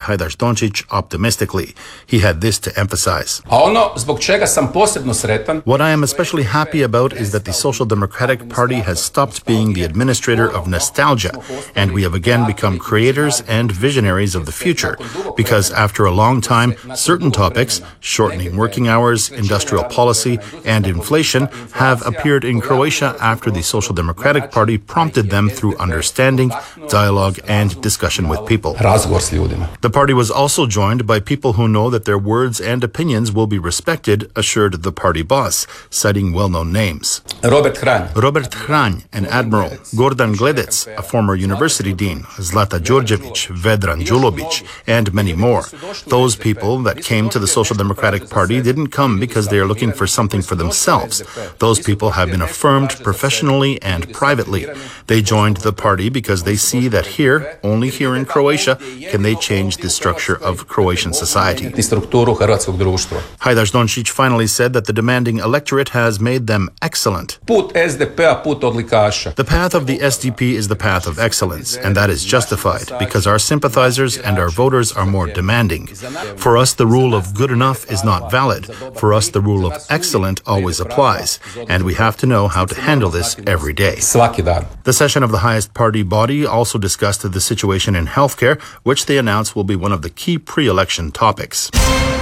Hajdaš Dončić optimistically. He had this to emphasize. What I am especially happy about is that the Social Democratic Party has stopped being the administrator of nostalgia, and we have again become creators and visionaries of the future, because after a long time, certain topics, shortening working hours, industrial policy, and inflation, have appeared in Croatia after the Social Democratic Party prompted them through understanding, dialogue, and discussion with people. The party was also joined by people who know that their words and opinions will be respected, assured the party boss, citing well-known names. Robert Hranj, an admiral, Gordan Gledec, a former university dean, Zlata Đurđević, Vedran Đulović, and many more. Those people that came to the Social Democratic Party didn't come because they are looking for something for themselves. Those people have been affirmed professionally and privately. They joined the party because they see that here, only here in Croatia, can they change the structure of Croatian society. Hajdaš Dončić finally said that the demanding electorate has made them excellent. The path of the SDP is the path of excellence, and that is justified because our sympathizers and our voters are more demanding. For us, the rule of good enough is not valid. For us, the rule of excellent always applies, and we have to know how to handle this every day. The session of the highest party body also discussed the situation in healthcare, which they announced will be one of the key pre-election topics.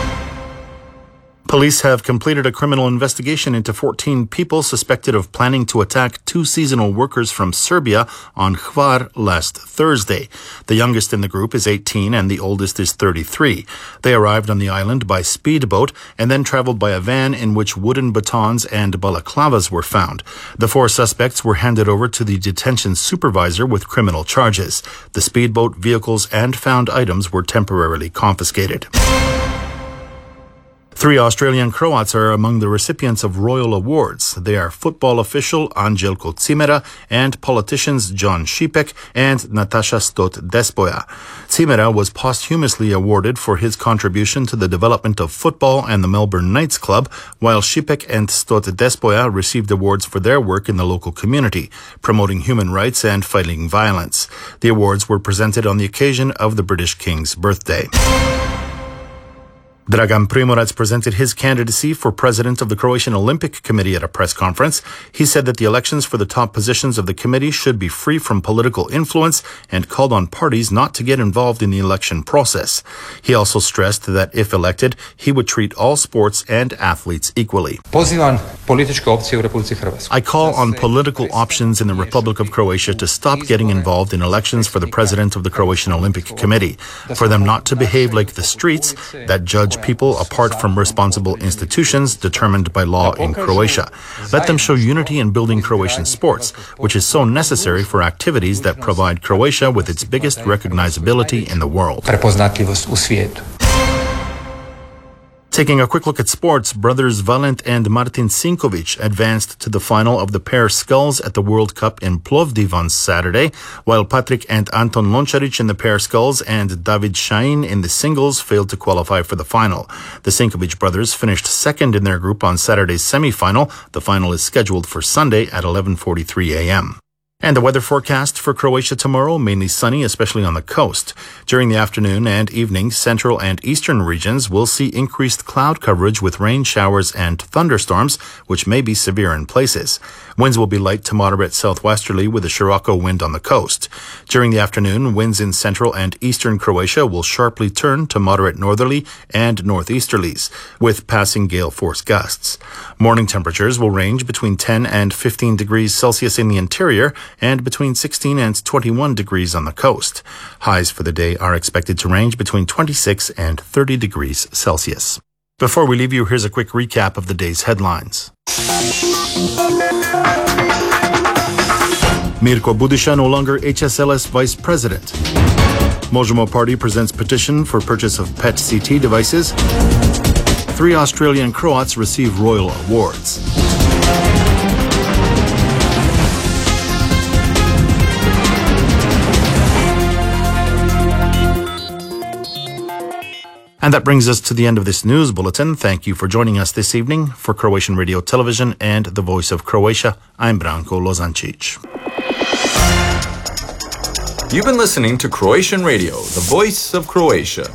Police have completed a criminal investigation into 14 people suspected of planning to attack 2 seasonal workers from Serbia on Hvar last Thursday. The youngest in the group is 18 and the oldest is 33. They arrived on the island by speedboat and then traveled by a van in which wooden batons and balaclavas were found. The 4 suspects were handed over to the detention supervisor with criminal charges. The speedboat, vehicles, and found items were temporarily confiscated. 3 Australian Croats are among the recipients of royal awards. They are football official Anđelko Cimera and politicians John Šipek and Nataša Stot-Despoja. Cimera was posthumously awarded for his contribution to the development of football and the Melbourne Knights Club, while Šipek and Stot-Despoja received awards for their work in the local community, promoting human rights and fighting violence. The awards were presented on the occasion of the British King's birthday. Dragan Primorac presented his candidacy for president of the Croatian Olympic Committee at a press conference. He said that the elections for the top positions of the committee should be free from political influence and called on parties not to get involved in the election process. He also stressed that if elected, he would treat all sports and athletes equally. I call on political options in the Republic of Croatia to stop getting involved in elections for the president of the Croatian Olympic Committee, for them not to behave like the streets that judge people apart from responsible institutions determined by law in Croatia. Let them show unity in building Croatian sports, which is so necessary for activities that provide Croatia with its biggest recognizability in the world. Taking a quick look at sports, brothers Valent and Martin Sinkovic advanced to the final of the pair sculls at the World Cup in Plovdiv on Saturday, while Patrick and Anton Lončarić in the pair sculls and David Šain in the singles failed to qualify for the final. The Sinkovic brothers finished second in their group on Saturday's semi-final. The final is scheduled for Sunday at 11:43 a.m. And the weather forecast for Croatia tomorrow, mainly sunny, especially on the coast. During the afternoon and evening, central and eastern regions will see increased cloud coverage with rain showers and thunderstorms, which may be severe in places. Winds will be light to moderate southwesterly with a Scirocco wind on the coast. During the afternoon, winds in central and eastern Croatia will sharply turn to moderate northerly and northeasterlies, with passing gale force gusts. Morning temperatures will range between 10 and 15 degrees Celsius in the interior, and between 16 and 21 degrees on the coast. Highs for the day are expected to range between 26 and 30 degrees Celsius. Before we leave you, here's a quick recap of the day's headlines. Mirko Budiša no longer HSLS vice president. Možemo party presents petition for purchase of PET-CT devices. 3 Australian Croats receive royal awards. And that brings us to the end of this news bulletin. Thank you for joining us this evening. For Croatian Radio Television and the Voice of Croatia, I'm Branko Lozančić. You've been listening to Croatian Radio, the Voice of Croatia.